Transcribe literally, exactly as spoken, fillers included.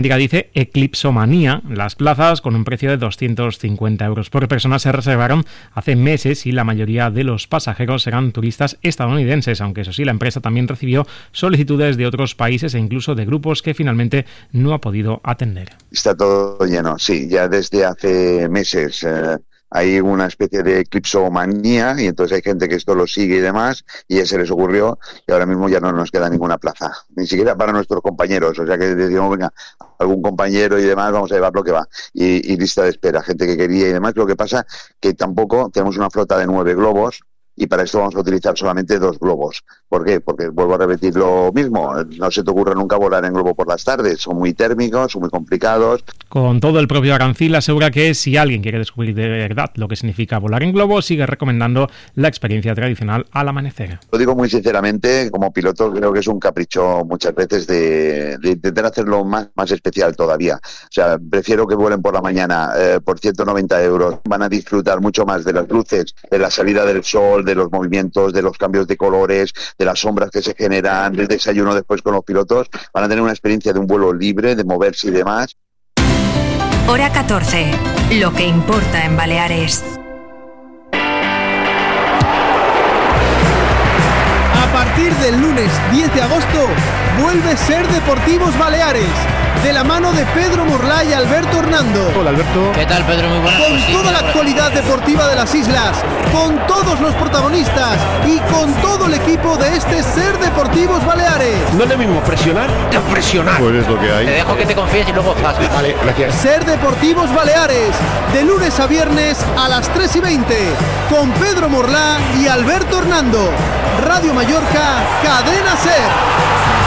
Dice Eclipsomanía. Las plazas con un precio de doscientos cincuenta euros por persona se reservaron hace meses y la mayoría de los pasajeros eran turistas estadounidenses, aunque eso sí, la empresa también recibió solicitudes de otros países e incluso de grupos que finalmente no ha podido atender. Está todo lleno, sí, ya desde hace meses. Eh... Hay una especie de eclipsomanía y entonces hay gente que esto lo sigue y demás y ya se les ocurrió y ahora mismo ya no nos queda ninguna plaza, ni siquiera para nuestros compañeros, o sea que decimos, venga, algún compañero y demás, vamos a llevar lo que va y, y lista de espera, gente que quería y demás. Lo que pasa que tampoco tenemos una flota de nueve globos y para esto vamos a utilizar solamente dos globos. ¿Por qué? Porque vuelvo a repetir lo mismo, no se te ocurre nunca volar en globo por las tardes, son muy térmicos, son muy complicados. Con todo, el propio Arancil asegura que si alguien quiere descubrir de verdad lo que significa volar en globo, sigue recomendando la experiencia tradicional al amanecer. Lo digo muy sinceramente, como piloto creo que es un capricho muchas veces de, de intentar hacerlo más, más especial todavía. O sea, prefiero que vuelen por la mañana eh, por ciento noventa euros, van a disfrutar mucho más de las luces, de la salida del sol, de los movimientos, de los cambios de colores, de las sombras que se generan, del desayuno después con los pilotos. Van a tener una experiencia de un vuelo libre, de moverse y demás. Hora catorce. Lo que importa en Baleares. A partir del lunes diez de agosto vuelve Ser Deportivos Baleares, de la mano de Pedro Morlá y Alberto Hernando. Hola Alberto. ¿Qué tal, Pedro? Muy buenas. Con pues sí, toda la actualidad deportiva de las islas, con todos los protagonistas y con todo el equipo de este Ser Deportivos Baleares. No es lo mismo presionar que presionar. Pues es lo que hay. Te dejo que te confíes y luego pases. Vale, gracias. Ser Deportivos Baleares, de lunes a viernes a las tres y veinte, con Pedro Morlá y Alberto Hernando. Radio Mallorca, Cadena Ser.